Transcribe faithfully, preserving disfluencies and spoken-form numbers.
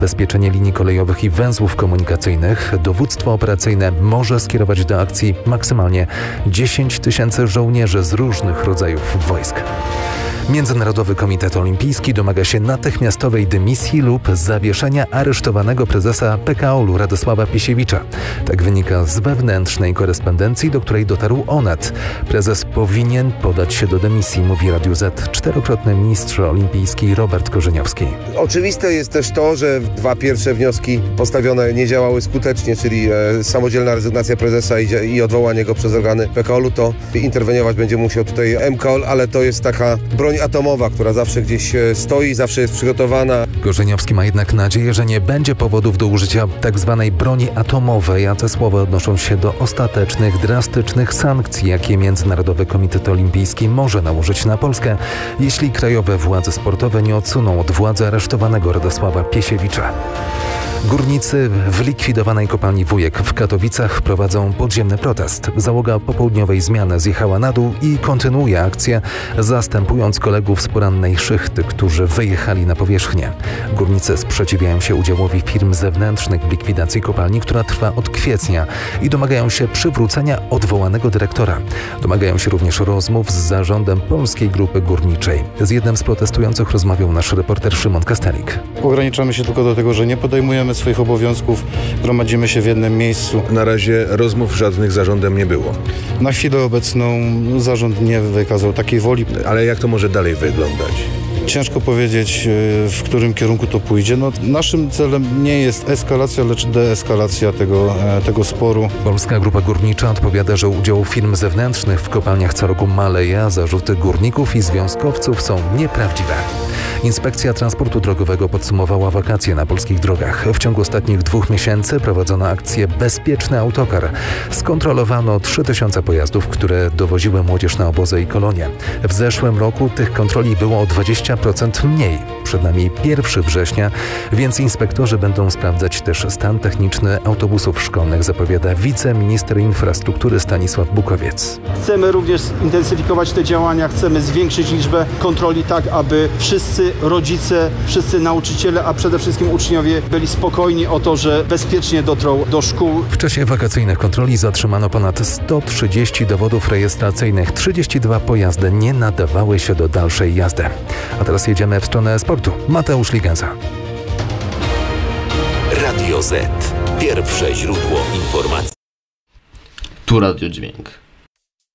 Zabezpieczenie linii kolejowych i węzłów komunikacyjnych dowództwo operacyjne może skierować do akcji maksymalnie dziesięć tysięcy żołnierzy z różnych rodzajów wojsk. Międzynarodowy Komitet Olimpijski domaga się natychmiastowej dymisji lub zawieszenia aresztowanego prezesa P K O L-u Radosława Piesiewicza. Tak wynika z wewnętrznej korespondencji, do której dotarł Onet. Prezes powinien podać się do dymisji, mówi Radiu Z czterokrotny mistrz olimpijski Robert Korzeniowski. Oczywiste jest też to, że dwa pierwsze wnioski postawione nie działały skutecznie, czyli e, samodzielna rezygnacja prezesa i, i odwołanie go przez organy P K O L-u, to interweniować będzie musiał tutaj M K O L, ale to jest taka broń atomowa, która zawsze gdzieś stoi, zawsze jest przygotowana. Korzeniowski ma jednak nadzieję, że nie będzie powodów do użycia tzw. broni atomowej, a te słowa odnoszą się do ostatecznych, drastycznych sankcji, jakie Międzynarodowy Komitet Olimpijski może nałożyć na Polskę, jeśli krajowe władze sportowe nie odsuną od władzy aresztowanego Radosława Piesiewicza. Górnicy w likwidowanej kopalni Wujek w Katowicach prowadzą podziemny protest. Załoga popołudniowej zmiany zjechała na dół i kontynuuje akcję, zastępując kolegów z porannej szychty, którzy wyjechali na powierzchnię. Górnicy sprzeciwiają się udziałowi firm zewnętrznych w likwidacji kopalni, która trwa od kwietnia i domagają się przywrócenia odwołanego dyrektora. Domagają się również rozmów z zarządem Polskiej Grupy Górniczej. Z jednym z protestujących rozmawiał nasz reporter Szymon Kastelik. Ograniczamy się tylko do tego, że nie podejmujemy swoich obowiązków, gromadzimy się w jednym miejscu. Na razie rozmów żadnych z zarządem nie było. Na chwilę obecną zarząd nie wykazał takiej woli. Ale jak to może dalej wyglądać? Ciężko powiedzieć, w którym kierunku to pójdzie. No, naszym celem nie jest eskalacja, lecz deeskalacja tego, tego sporu. Polska Grupa Górnicza odpowiada, że udział firm zewnętrznych w kopalniach co roku maleje, a zarzuty górników i związkowców są nieprawdziwe. Inspekcja Transportu Drogowego podsumowała wakacje na polskich drogach. W ciągu ostatnich dwóch miesięcy prowadzono akcję Bezpieczny Autokar. Skontrolowano trzy tysiące pojazdów, które dowoziły młodzież na obozy i kolonie. W zeszłym roku tych kontroli było o dwadzieścia procent mniej. Przed nami pierwszego września, więc inspektorzy będą sprawdzać też stan techniczny autobusów szkolnych, zapowiada wiceminister infrastruktury Stanisław Bukowiec. Chcemy również zintensyfikować te działania, chcemy zwiększyć liczbę kontroli tak, aby wszyscy rodzice, wszyscy nauczyciele, a przede wszystkim uczniowie byli spokojni o to, że bezpiecznie dotrą do szkół. W czasie wakacyjnych kontroli zatrzymano ponad sto trzydzieści dowodów rejestracyjnych. trzydzieści dwa pojazdy nie nadawały się do dalszej jazdy. A teraz jedziemy w stronę sportu. Mateusz Ligenza. Radio Z. Pierwsze źródło informacji. Tu Radio Dźwięk.